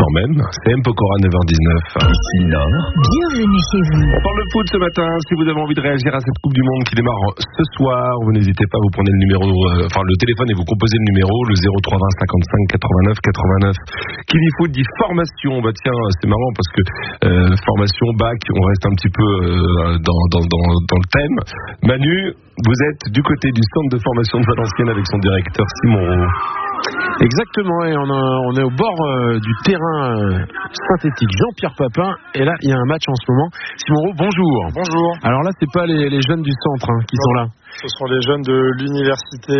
heure même. C'est M. Pokora, 9h19. Ici Nord, bienvenue chez vous. On parle de foot ce matin. Si vous avez envie de réagir à cette Coupe du Monde qui démarre ce soir, vous n'hésitez pas, vous prenez le numéro, le téléphone et vous composez le numéro, le 0320 55 89 89. Qui dit foot dit formation. Bah tiens, c'est marrant parce que formation, bac, on reste un petit peu dans le thème. Manu, vous êtes du côté du centre de formation de Valenciennes avec son directeur Simon Roux. Exactement, et on est au bord du terrain synthétique Jean-Pierre Papin, et là il y a un match en ce moment. Simon Roux, bonjour. Bonjour. Alors là, c'est pas les jeunes du centre qui sont là. Ce sont les jeunes de l'université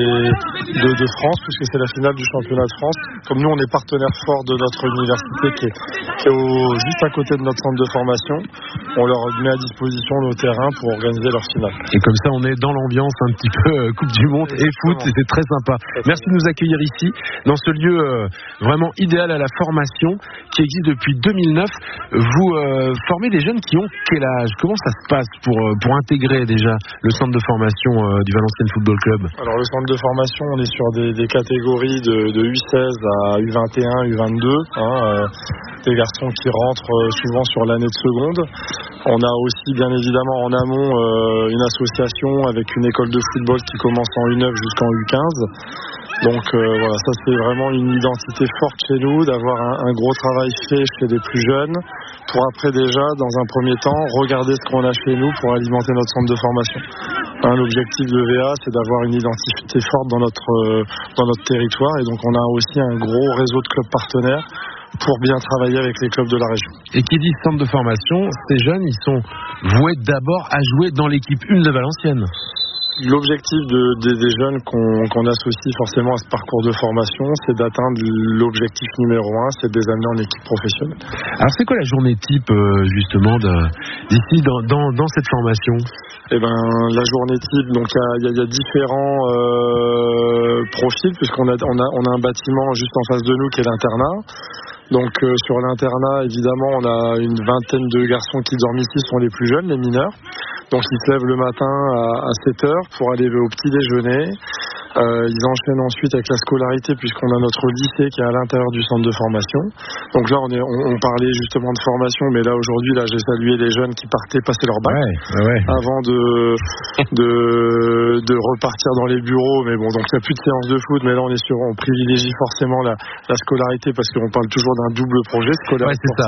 de France, puisque c'est la finale du championnat de France. Comme nous, on est partenaire fort de notre université qui est juste à côté de notre centre de formation. On leur met à disposition nos terrains pour organiser leur finale. Et comme ça, on est dans l'ambiance un petit peu Coupe du Monde et foot, et c'est très sympa. Merci de nous accueillir ici, dans ce lieu vraiment idéal à la formation, qui existe depuis 2009. Vous formez des jeunes qui ont quel âge? Comment ça se passe pour intégrer déjà le centre de formation du Valenciennes Football Club? Alors le centre de formation, on est sur des catégories de U16 à U21, U22, des garçons qui rentrent souvent sur l'année de seconde. On a aussi bien évidemment en amont une association avec une école de football qui commence en U9 jusqu'en U15. Donc voilà, ça c'est vraiment une identité forte chez nous, d'avoir un gros travail fait chez les plus jeunes, pour après déjà, dans un premier temps, regarder ce qu'on a chez nous pour alimenter notre centre de formation. L'objectif de VA, c'est d'avoir une identité forte dans notre territoire, et donc on a aussi un gros réseau de clubs partenaires pour bien travailler avec les clubs de la région. Et qui dit centre de formation, ces jeunes, ils sont voués d'abord à jouer dans l'équipe 1 de Valenciennes. L'objectif des jeunes qu'on associe forcément à ce parcours de formation, c'est d'atteindre l'objectif numéro 1, c'est de les amener en équipe professionnelle. Alors c'est quoi la journée type justement d'ici dans cette formation? Eh ben, la journée type, donc il y a différents profils, puisqu'on a un bâtiment juste en face de nous qui est l'internat. Donc sur l'internat, évidemment, on a une vingtaine de garçons qui dorment ici, sont les plus jeunes, les mineurs. Donc ils se lèvent le matin à 7h pour aller au petit déjeuner. Ils enchaînent ensuite avec la scolarité, puisqu'on a notre lycée qui est à l'intérieur du centre de formation. Donc là on parlait justement de formation, mais là aujourd'hui j'ai salué les jeunes qui partaient passer leur bac avant de repartir dans les bureaux. Mais bon, donc il n'y a plus de séance de foot, mais là on privilégie forcément la scolarité, parce qu'on parle toujours d'un double projet scolaire. Ouais, c'est ça.